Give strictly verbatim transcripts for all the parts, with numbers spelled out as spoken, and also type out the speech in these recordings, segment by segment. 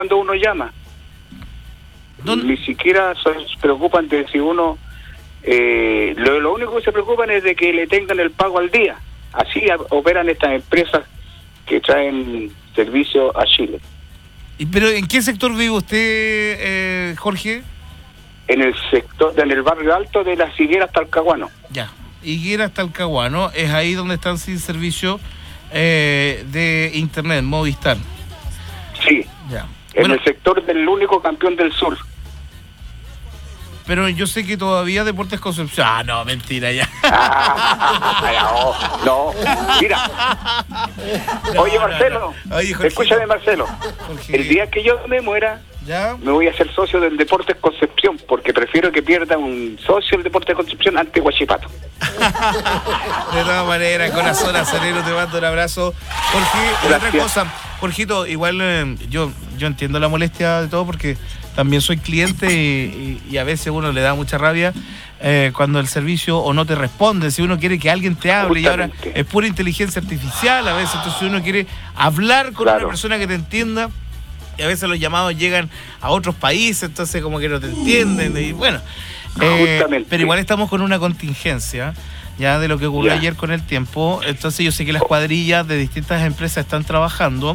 cuando uno llama. ¿Dónde? Ni siquiera se preocupan de si uno... Eh, lo, lo único que se preocupan es de que le tengan el pago al día. Así a, operan estas empresas que traen servicio a Chile. ¿Y pero en qué sector vive usted, eh, Jorge? En el sector, en el barrio alto de Las Higueras, Talcahuano. Ya, Higueras, Talcahuano, es ahí donde están sin servicio eh, de internet, Movistar. Sí, Ya. en Bueno, el sector del único campeón del sur. pero yo sé que todavía Deportes Concepción... Ah, no, mentira, ya. Ah, no, no, mira. No, Oye, Marcelo, no, no. Oye, Jorge, escúchame, Marcelo. Jorge. El día que yo me muera, ¿Ya? me voy a hacer socio del Deportes Concepción, porque prefiero que pierda un socio del Deportes Concepción ante Huachipato. De todas maneras, corazón acelero, te mando un abrazo. Jorge, y otra cosa, Jorgito, igual eh, yo, yo entiendo la molestia de todo porque también soy cliente y, y, y a veces uno le da mucha rabia eh, cuando el servicio o no te responde, si uno quiere que alguien te hable. Justamente. Y ahora es pura inteligencia artificial a veces, entonces uno quiere hablar con claro. una persona que te entienda y a veces los llamados llegan a otros países, entonces como que no te entienden y bueno, eh, pero igual estamos con una contingencia ya de lo que ocurrió yeah. ayer con el tiempo, entonces yo sé que las cuadrillas de distintas empresas están trabajando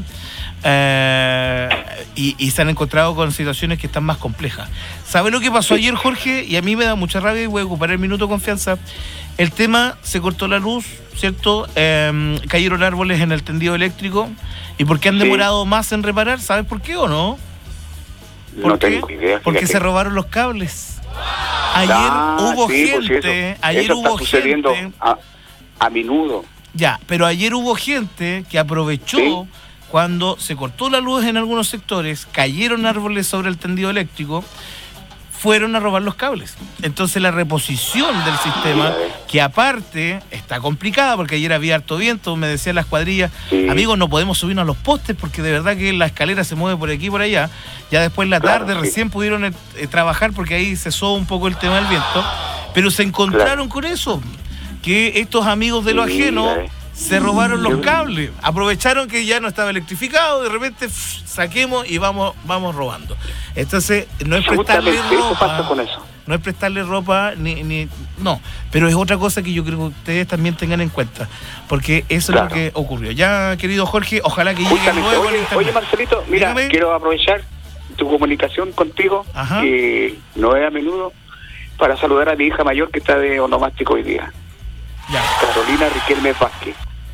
eh, y, y se han encontrado con situaciones que están más complejas. ¿Sabe lo que pasó ayer, Jorge? Y a mí me da mucha rabia y voy a ocupar el minuto de confianza. El tema, se cortó la luz, ¿cierto? Eh, cayeron árboles en el tendido eléctrico. ¿Y por qué han demorado sí. más en reparar? ¿Sabes por qué o no? ¿Por no qué? tengo idea. Porque fíjate. Se robaron los cables. Ayer ah, hubo sí, gente, pues eso, ayer eso hubo está sucediendo gente, a, a menudo. Ya, pero ayer hubo gente que aprovechó ¿sí? cuando se cortó la luz en algunos sectores, cayeron árboles sobre el tendido eléctrico, fueron a robar los cables. Entonces la reposición del sistema, que aparte está complicada porque ayer había harto viento, me decían las cuadrillas, sí. amigos, no podemos subirnos a los postes porque de verdad que la escalera se mueve por aquí y por allá. Ya después en la tarde claro, recién sí. pudieron eh, trabajar porque ahí cesó un poco el tema del viento, pero se encontraron claro. con eso, que estos amigos de lo ajeno sí, se robaron los cables, aprovecharon que ya no estaba electrificado, de repente pff, saquemos y vamos vamos robando. Entonces, no es prestarle ropa, con eso. no es prestarle ropa, ni, ni no, pero es otra cosa que yo creo que ustedes también tengan en cuenta, porque eso claro. es lo que ocurrió. Ya, querido Jorge, ojalá que llegue nuevo. Oye, oye, Marcelito, mira, dígame. Quiero aprovechar tu comunicación contigo, Ajá. que no es a menudo, para saludar a mi hija mayor que está de onomástico hoy día. Ya. Carolina Riquelme Vázquez.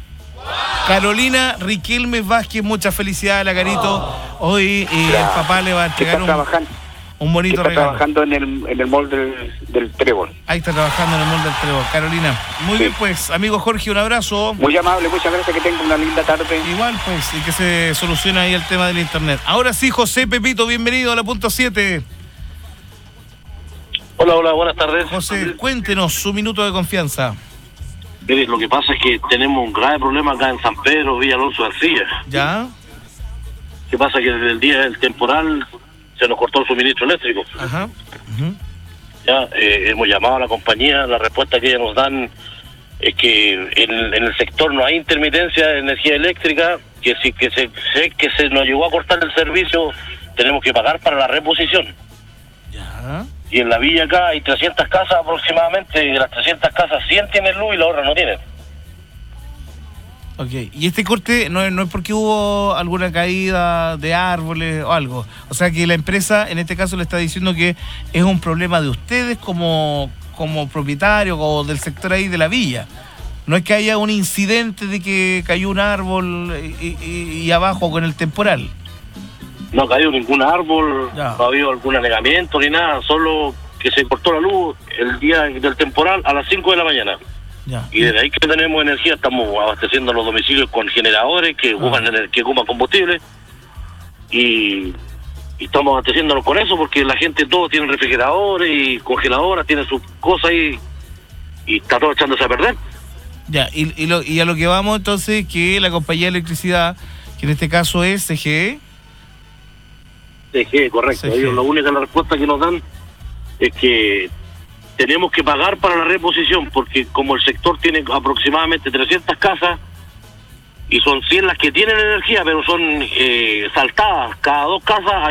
Carolina Riquelme Vázquez, mucha felicidad, la Carito. Hoy y claro. el papá le va a entregar un, un bonito está regalo. Está trabajando en el, en el mall del, del Trébol. Ahí está trabajando en el mall del Trébol. Carolina, muy sí. bien pues, amigo Jorge, un abrazo. Muy amable, muchas gracias, que tenga una linda tarde. Igual pues, y que se solucione ahí el tema del internet. Ahora sí, José Pepito, bienvenido a la punto siete. Hola, hola, buenas tardes. José, cuéntenos su minuto de confianza. Mire, lo que pasa es que tenemos un grave problema acá en San Pedro, Villa Alonso García. ¿Ya? ¿Qué pasa? Que desde el día del temporal se nos cortó el suministro eléctrico. Ajá. Uh-huh. Ya, eh, hemos llamado a la compañía, la respuesta que ellos nos dan es que en, en el sector no hay intermitencia de energía eléctrica, que si que se, se, que se nos llegó a cortar el servicio, tenemos que pagar para la reposición. Ya. Y en la villa acá hay trescientas casas aproximadamente, y de las trescientas casas cien tienen luz y las otras no tienen. Ok, y este corte no es, no es porque hubo alguna caída de árboles o algo. O sea que la empresa en este caso le está diciendo que es un problema de ustedes como, como propietarios o del sector ahí de la villa. No es que haya un incidente de que cayó un árbol y, y, y abajo con el temporal. No ha caído ningún árbol, ya. No ha habido algún anegamiento ni nada, solo que se cortó la luz el día del temporal a las cinco de la mañana. Ya. Y desde ahí que tenemos energía, estamos abasteciendo los domicilios con generadores que, ah. ocupan, que ocupan combustible y, y estamos abasteciéndonos con eso porque la gente todo tiene refrigeradores y congeladoras, tiene sus cosas ahí y está todo echándose a perder. Ya, y, y, lo, y a lo que vamos entonces, que la compañía de electricidad, que en este caso es C G E, C G E, correcto. C G E. Ellos, la única la respuesta que nos dan es que tenemos que pagar para la reposición, porque como el sector tiene aproximadamente trescientas casas y son cien las que tienen energía, pero son eh, saltadas. Cada dos casas